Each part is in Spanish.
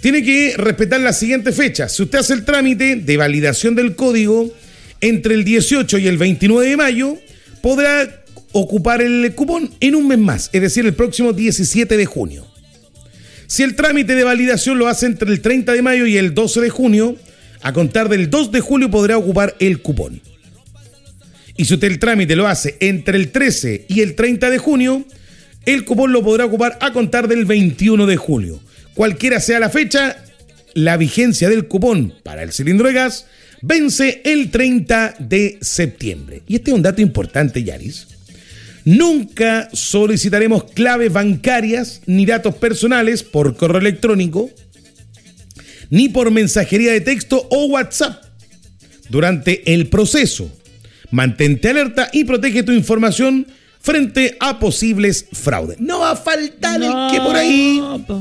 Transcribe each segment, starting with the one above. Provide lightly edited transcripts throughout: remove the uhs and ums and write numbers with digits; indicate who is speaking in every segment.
Speaker 1: tiene que respetar la siguiente fecha. Si usted hace el trámite de validación del código entre el 18 y el 29 de mayo, podrá ocupar el cupón en un mes más, es decir, el próximo 17 de junio. Si el trámite de validación lo hace entre el 30 de mayo y el 12 de junio, a contar del 2 de julio podrá ocupar el cupón. Y si usted el trámite lo hace entre el 13 y el 30 de junio, el cupón lo podrá ocupar a contar del 21 de julio. Cualquiera sea la fecha, la vigencia del cupón para el cilindro de gas vence el 30 de septiembre. Y este es un dato importante, Yaris. Nunca solicitaremos claves bancarias ni datos personales por correo electrónico, ni por mensajería de texto o WhatsApp durante el proceso. Mantente alerta y protege tu información frente a posibles fraudes. No va a faltar el que por ahí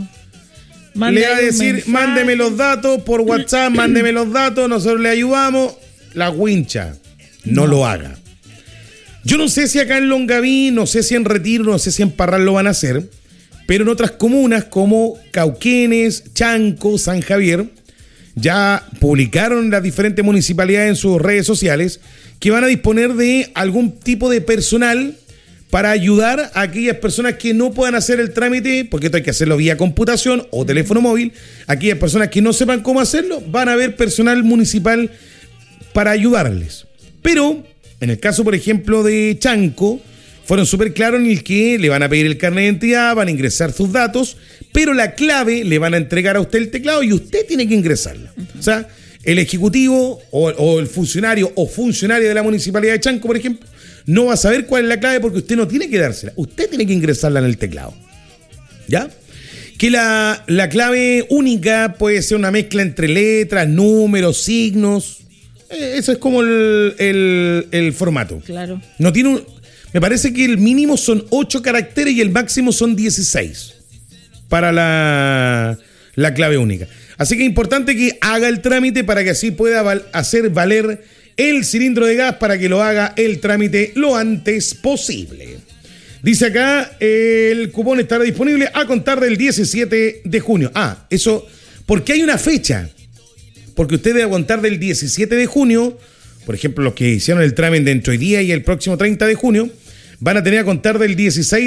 Speaker 1: le va a decir, mándeme los datos por WhatsApp, mándeme los datos, nosotros le ayudamos. La wincha, no lo haga. Yo no sé si acá en Longaví, no sé si en Retiro, no sé si en Parral lo van a hacer, pero en otras comunas como Cauquenes, Chanco, San Javier, ya publicaron las diferentes municipalidades en sus redes sociales que van a disponer de algún tipo de personal para ayudar a aquellas personas que no puedan hacer el trámite, porque esto hay que hacerlo vía computación o teléfono móvil. Aquellas personas que no sepan cómo hacerlo, van a haber personal municipal para ayudarles. Pero en el caso, por ejemplo, de Chanco, fueron súper claros en el que le van a pedir el carnet de identidad, van a ingresar sus datos, pero la clave le van a entregar a usted el teclado y usted tiene que ingresarla. O sea, el ejecutivo o el funcionario o funcionaria de la municipalidad de Chanco, por ejemplo, no va a saber cuál es la clave porque usted no tiene que dársela. Usted tiene que ingresarla en el teclado. ¿Ya? Que la clave única puede ser una mezcla entre letras, números, signos. Eso es como el formato. Claro. No tiene me parece que el mínimo son 8 caracteres y el máximo son 16 para la clave única. Así que es importante que haga el trámite para que así pueda hacer valer el cilindro de gas, para que lo haga el trámite lo antes posible. Dice acá, el cupón estará disponible a contar del 17 de junio. Eso, porque hay una fecha. Porque usted debe contar del 17 de junio, por ejemplo, los que hicieron el trámite entre hoy día y el próximo 30 de junio, van a tener a contar del 16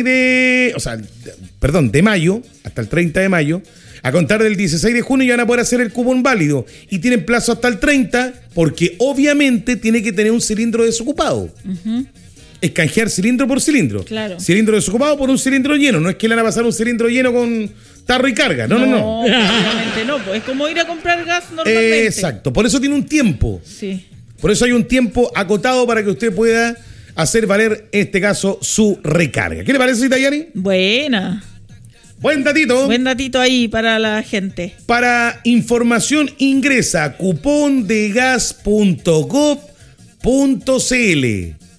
Speaker 1: de mayo, hasta el 30 de mayo, a contar del 16 de junio ya van a poder hacer el cupón válido. Y tienen plazo hasta el 30, porque obviamente tiene que tener un cilindro desocupado. Uh-huh. Es canjear cilindro por cilindro. Claro. Cilindro desocupado por un cilindro lleno. No es que le van a pasar un cilindro lleno con tarro y carga. No.
Speaker 2: Obviamente no, pues es como ir a comprar gas normalmente.
Speaker 1: Exacto, por eso tiene un tiempo.
Speaker 2: Sí.
Speaker 1: Por eso hay un tiempo acotado para que usted pueda hacer valer, en este caso, su recarga. ¿Qué le parece, Tayani?
Speaker 2: Buena.
Speaker 1: Buen datito.
Speaker 2: Buen datito ahí para la gente.
Speaker 1: Para información ingresa a cupondegas.gov.cl.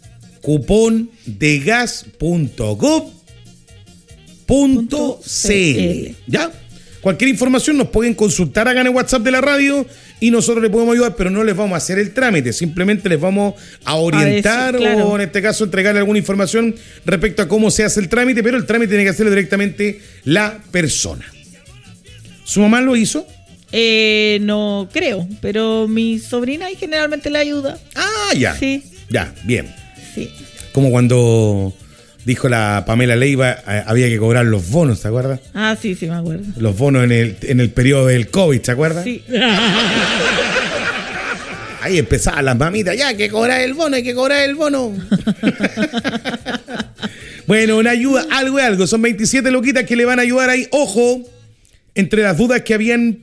Speaker 1: cupondegas.gov.cl. ¿Ya? Cualquier información nos pueden consultar acá en el WhatsApp de la radio y nosotros les podemos ayudar, pero no les vamos a hacer el trámite, simplemente les vamos a orientar o en este caso entregarle alguna información respecto a cómo se hace el trámite, pero el trámite tiene que hacerlo directamente la persona. ¿Su mamá lo hizo?
Speaker 2: No creo, pero mi sobrina ahí generalmente le ayuda.
Speaker 1: Ya.
Speaker 2: Sí.
Speaker 1: Ya, bien.
Speaker 2: Sí.
Speaker 1: Como cuando dijo la Pamela Leiva, había que cobrar los bonos, ¿te acuerdas?
Speaker 2: Sí, me acuerdo.
Speaker 1: Los bonos en el periodo del COVID, ¿te acuerdas?
Speaker 2: Sí.
Speaker 1: Ahí empezaban las mamitas, ya hay que cobrar el bono, hay que cobrar el bono. Bueno, una ayuda, algo. Son 27 loquitas que le van a ayudar ahí. Ojo, entre las dudas que habían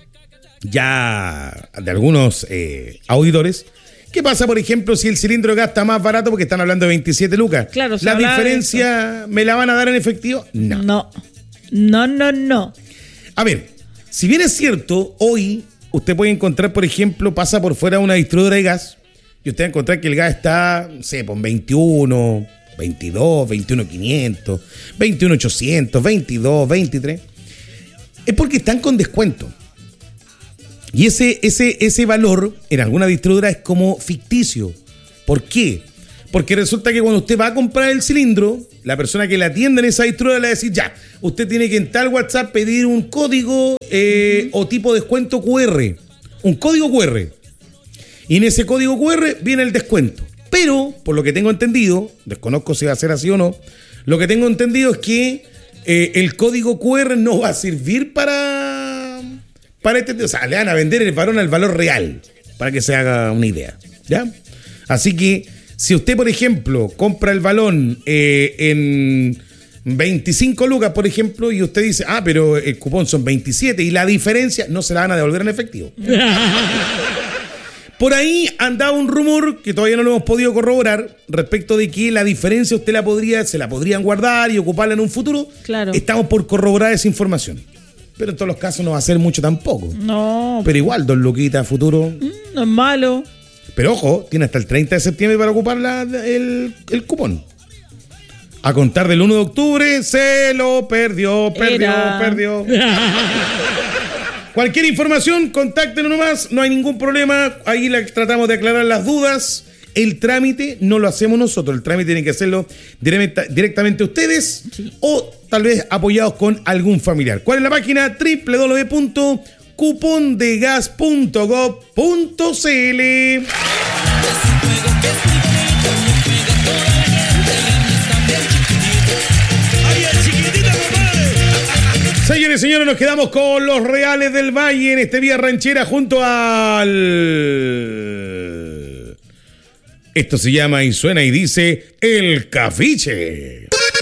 Speaker 1: ya de algunos auditores, ¿qué pasa, por ejemplo, si el cilindro de gas está más barato? Porque están hablando de 27 lucas.
Speaker 2: Claro,
Speaker 1: ¿la diferencia me la van a dar en efectivo? No.
Speaker 2: No.
Speaker 1: A ver, si bien es cierto, hoy usted puede encontrar, por ejemplo, pasa por fuera una distribuidora de gas y usted va a encontrar que el gas está, no sé, por 21, 22, 21.500, 21.800, 22, 23. Es porque están con descuento. Y ese valor en alguna distribuidora es como ficticio. ¿Por qué? Porque resulta que cuando usted va a comprar el cilindro, la persona que le atiende en esa distribuidora le va a decir, ya, usted tiene que en tal WhatsApp pedir un código o tipo de descuento QR. Un código QR. Y en ese código QR viene el descuento. Pero, por lo que tengo entendido, desconozco si va a ser así o no, lo que tengo entendido es que el código QR no va a servir para este... O sea, le van a vender el balón al valor real, para que se haga una idea. ¿Ya? Así que, si usted, por ejemplo, compra el balón en 25 lucas, por ejemplo, y usted dice, pero el cupón son 27 y la diferencia no se la van a devolver en efectivo. Por ahí andaba un rumor que todavía no lo hemos podido corroborar respecto de que la diferencia usted se la podrían guardar y ocuparla en un futuro.
Speaker 2: Claro.
Speaker 1: Estamos por corroborar esa información. Pero en todos los casos no va a ser mucho tampoco.
Speaker 2: No.
Speaker 1: Pero igual, 2 luquitas a futuro.
Speaker 2: No es malo.
Speaker 1: Pero ojo, tiene hasta el 30 de septiembre para ocupar el cupón. A contar del 1 de octubre, se lo perdió. Cualquier información, contáctenos nomás, no hay ningún problema. Ahí tratamos de aclarar las dudas. El trámite no lo hacemos nosotros, el trámite tiene que hacerlo directamente ustedes, sí, o tal vez apoyados con algún familiar. ¿Cuál es la página? www.cupondegas.gov.cl. Señores y señores, nos quedamos con los Reales del Valle en este Vía Ranchera junto al... Esto se llama y suena y dice El Cafiche.